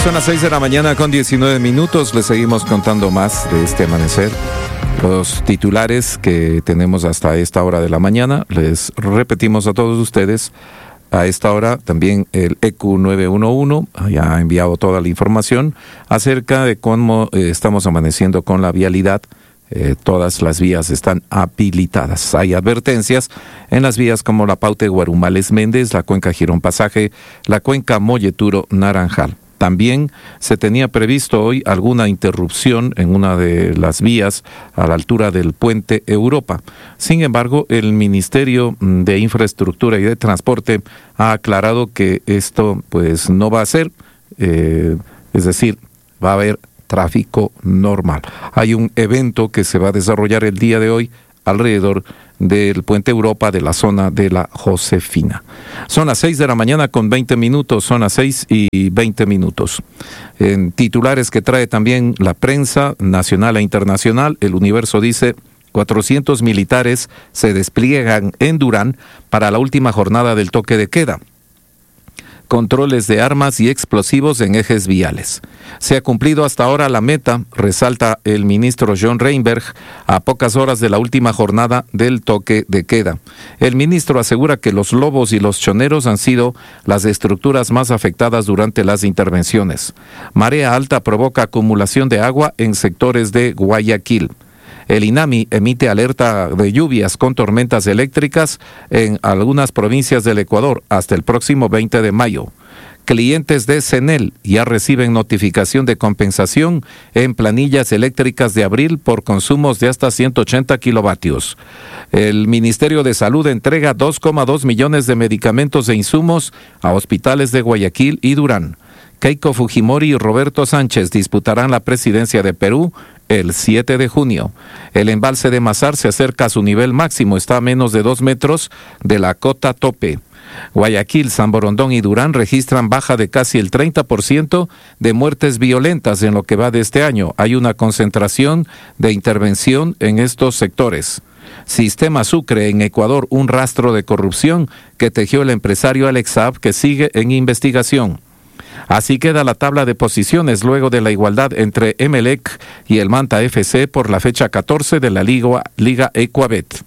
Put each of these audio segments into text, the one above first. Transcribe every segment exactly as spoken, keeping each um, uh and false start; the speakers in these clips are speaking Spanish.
Son las seis de la mañana con diecinueve minutos. Les seguimos contando más de este amanecer. Los titulares que tenemos hasta esta hora de la mañana. Les repetimos a todos ustedes. A esta hora también el E Q nueve uno uno ya ha enviado toda la información acerca de cómo eh, estamos amaneciendo con la vialidad. Eh, todas las vías están habilitadas. Hay advertencias en las vías como la Paute Guarumales Méndez, la Cuenca Girón Pasaje, la Cuenca Molleturo Naranjal. También se tenía previsto hoy alguna interrupción en una de las vías a la altura del puente Europa. Sin embargo, el Ministerio de Infraestructura y de Transporte ha aclarado que esto pues no va a ser, eh, es decir, va a haber tráfico normal. Hay un evento que se va a desarrollar el día de hoy alrededor del puente Europa de la zona de la Josefina. Son las seis de la mañana con veinte minutos, son las seis y veinte minutos. En titulares que trae también la prensa nacional e internacional, El Universo dice: cuatrocientos militares se despliegan en Durán para la última jornada del toque de queda. Controles de armas y explosivos en ejes viales. Se ha cumplido hasta ahora la meta, resalta el ministro John Reinberg, a pocas horas de la última jornada del toque de queda. El ministro asegura que los lobos y los choneros han sido las estructuras más afectadas durante las intervenciones. Marea alta provoca acumulación de agua en sectores de Guayaquil. El INAMI emite alerta de lluvias con tormentas eléctricas en algunas provincias del Ecuador hasta el próximo veinte de mayo. Clientes de CENEL ya reciben notificación de compensación en planillas eléctricas de abril por consumos de hasta ciento ochenta kilovatios. El Ministerio de Salud entrega dos coma dos millones de medicamentos e insumos a hospitales de Guayaquil y Durán. Keiko Fujimori y Roberto Sánchez disputarán la presidencia de Perú el siete de junio. El embalse de Mazar se acerca a su nivel máximo, está a menos de dos metros de la cota tope. Guayaquil, San Borondón y Durán registran baja de casi el treinta por ciento de muertes violentas en lo que va de este año. Hay una concentración de intervención en estos sectores. Sistema Sucre en Ecuador, un rastro de corrupción que tejió el empresario Alex Saab, que sigue en investigación. Así queda la tabla de posiciones luego de la igualdad entre Emelec y el Manta F C por la fecha catorce de la Liga, Liga Ecuabet.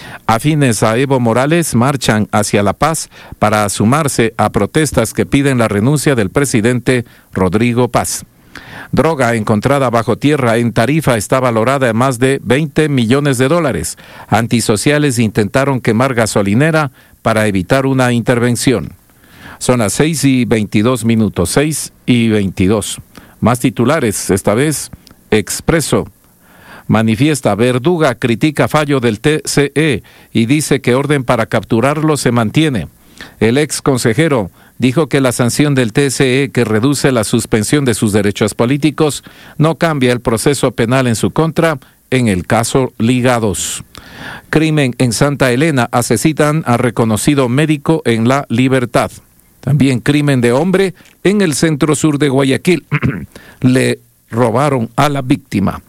Afines a Evo Morales marchan hacia La Paz para sumarse a protestas que piden la renuncia del presidente Rodrigo Paz. Droga encontrada bajo tierra en Tarifa está valorada en más de veinte millones de dólares. Antisociales intentaron quemar gasolinera para evitar una intervención. Son las seis y veintidós minutos, seis y veintidós. Más titulares, esta vez, Expreso. Manifiesta, Verduga critica fallo del T C E y dice que orden para capturarlo se mantiene. El ex consejero dijo que la sanción del T C E que reduce la suspensión de sus derechos políticos no cambia el proceso penal en su contra en el caso Ligados. Crimen en Santa Elena, asesinan a reconocido médico en La Libertad. También crimen de hombre en el centro sur de Guayaquil. Le robaron a la víctima.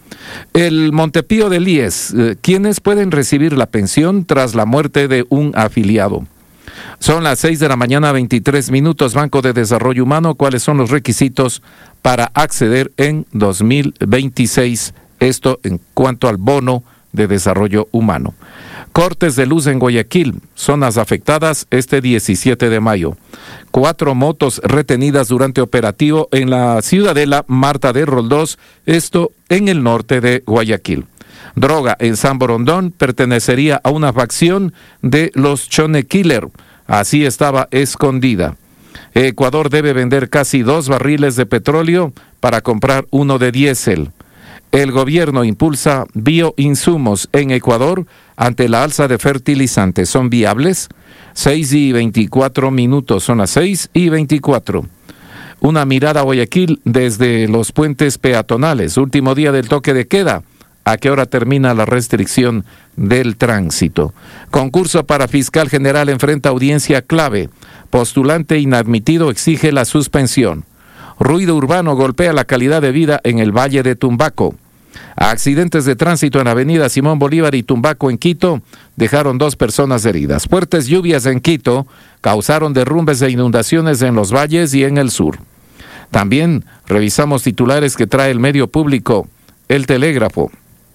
El Montepío del I E S, eh, ¿quiénes pueden recibir la pensión tras la muerte de un afiliado? Son las seis de la mañana, veintitrés minutos. Banco de Desarrollo Humano, ¿cuáles son los requisitos para acceder en dos mil veintiséis? Esto en cuanto al bono de desarrollo humano. Cortes de luz en Guayaquil, zonas afectadas este diecisiete de mayo. Cuatro motos retenidas durante operativo en la ciudadela Marta de Roldós, esto en el norte de Guayaquil. Droga en San Borondón pertenecería a una facción de los Chone Killer, así estaba escondida. Ecuador debe vender casi dos barriles de petróleo para comprar uno de diésel. El gobierno impulsa bioinsumos en Ecuador ante la alza de fertilizantes. ¿Son viables? seis y veinticuatro minutos, son las seis y veinticuatro. Una mirada a Guayaquil desde los puentes peatonales. Último día del toque de queda. ¿A qué hora termina la restricción del tránsito? Concurso para fiscal general enfrenta audiencia clave. Postulante inadmitido exige la suspensión. Ruido urbano golpea la calidad de vida en el Valle de Tumbaco. Accidentes de tránsito en Avenida Simón Bolívar y Tumbaco en Quito dejaron dos personas heridas. Fuertes lluvias en Quito causaron derrumbes e inundaciones en los valles y en el sur. También revisamos titulares que trae el medio público, El Telégrafo.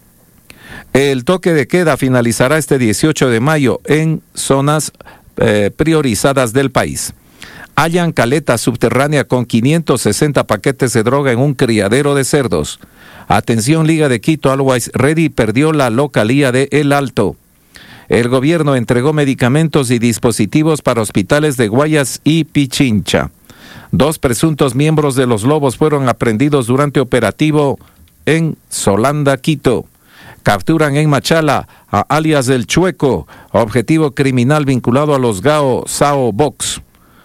El toque de queda finalizará este dieciocho de mayo en zonas eh, priorizadas del país. Hallan caleta subterránea con quinientos sesenta paquetes de droga en un criadero de cerdos. Atención, Liga de Quito, Always Ready perdió la localía de El Alto. El gobierno entregó medicamentos y dispositivos para hospitales de Guayas y Pichincha. Dos presuntos miembros de los Lobos fueron aprehendidos durante operativo en Solanda, Quito. Capturan en Machala a alias del Chueco, objetivo criminal vinculado a los Gao Sao Box.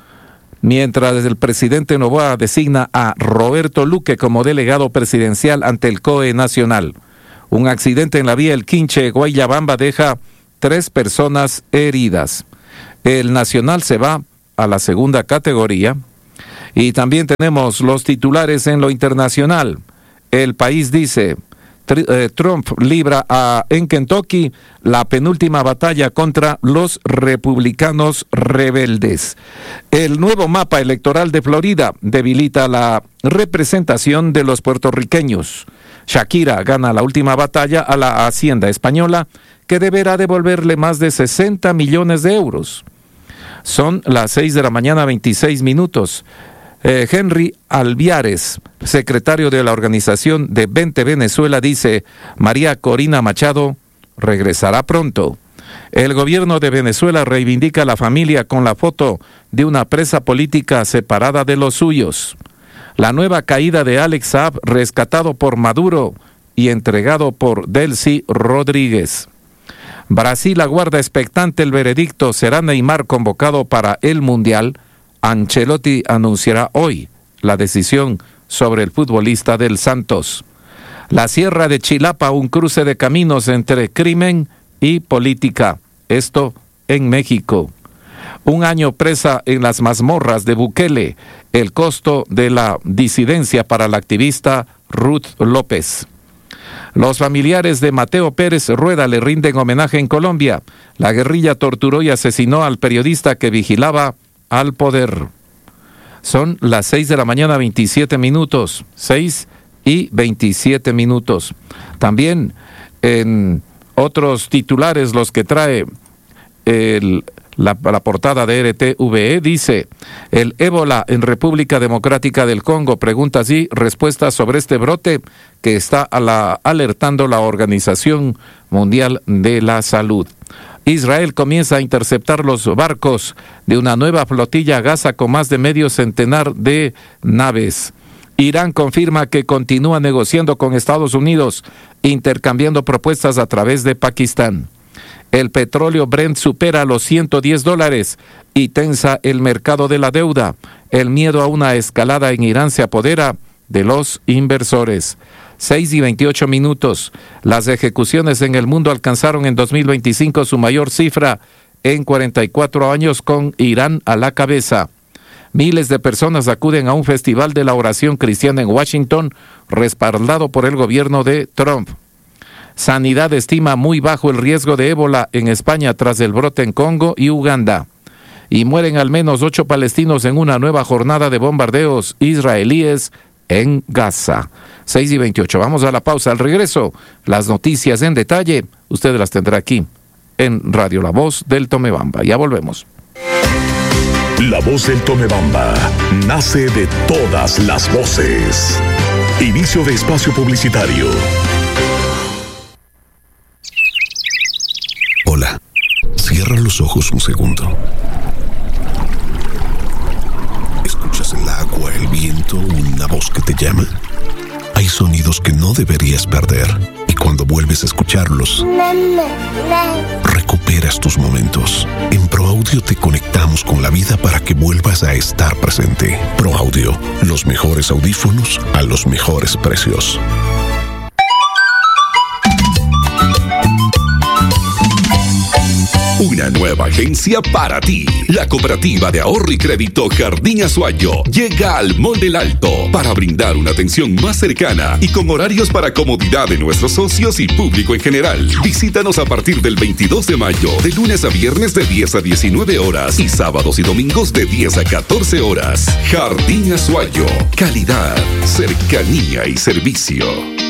Mientras el presidente Noboa designa a Roberto Luque como delegado presidencial ante el C O E Nacional. Un accidente en la vía El Quinche-Guayabamba deja tres personas heridas. El Nacional se va a la segunda categoría. Y también tenemos los titulares en lo internacional. El País dice, Trump libra a, en Kentucky la penúltima batalla contra los republicanos rebeldes. El nuevo mapa electoral de Florida debilita la representación de los puertorriqueños. Shakira gana la última batalla a la Hacienda española, que deberá devolverle más de sesenta millones de euros. Son las seis de la mañana, veintiséis minutos. Eh, Henry Alviares, secretario de la organización de Vente Venezuela, dice, María Corina Machado regresará pronto. El gobierno de Venezuela reivindica a la familia con la foto de una presa política separada de los suyos. La nueva caída de Alex Saab, rescatado por Maduro y entregado por Delcy Rodríguez. Brasil aguarda expectante el veredicto. ¿Será Neymar convocado para el Mundial? Ancelotti anunciará hoy la decisión sobre el futbolista del Santos. La Sierra de Chilapa, un cruce de caminos entre crimen y política. Esto en México. Un año presa en las mazmorras de Bukele. El costo de la disidencia para la activista Ruth López. Los familiares de Mateo Pérez Rueda le rinden homenaje en Colombia. La guerrilla torturó y asesinó al periodista que vigilaba al poder. Son las seis de la mañana, veintisiete minutos. seis y veintisiete minutos. También en otros titulares, los que trae el, la, la portada de R T V E, dice, el ébola en República Democrática del Congo, preguntas y respuestas sobre este brote que está a la, alertando la Organización Mundial de la Salud. Israel comienza a interceptar los barcos de una nueva flotilla a Gaza con más de medio centenar de naves. Irán confirma que continúa negociando con Estados Unidos, intercambiando propuestas a través de Pakistán. El petróleo Brent supera los ciento diez dólares y tensa el mercado de la deuda. El miedo a una escalada en Irán se apodera de los inversores. seis y veintiocho minutos. Las ejecuciones en el mundo alcanzaron en dos mil veinticinco su mayor cifra en cuarenta y cuatro años, con Irán a la cabeza. Miles de personas acuden a un festival de la oración cristiana en Washington, respaldado por el gobierno de Trump. Sanidad estima muy bajo el riesgo de ébola en España tras el brote en Congo y Uganda. Y mueren al menos ocho palestinos en una nueva jornada de bombardeos israelíes en Gaza. seis y veintiocho. Vamos a la pausa. Al regreso, las noticias en detalle, usted las tendrá aquí en Radio La Voz del Tomebamba. Ya volvemos. La Voz del Tomebamba nace de todas las voces. Inicio de espacio publicitario. Hola. Cierra los ojos un segundo. ¿Escuchas el agua, el viento, una voz que te llama? Hay sonidos que no deberías perder, y cuando vuelves a escucharlos, recuperas tus momentos. En ProAudio te conectamos con la vida para que vuelvas a estar presente. ProAudio, los mejores audífonos a los mejores precios. Una nueva agencia para ti. La Cooperativa de Ahorro y Crédito Jardín Azuayo llega al Mall del Alto para brindar una atención más cercana y con horarios para comodidad de nuestros socios y público en general. Visítanos a partir del veintidós de mayo, de lunes a viernes de diez a diecinueve horas y sábados y domingos de diez a catorce horas. Jardín Azuayo. Calidad, cercanía y servicio.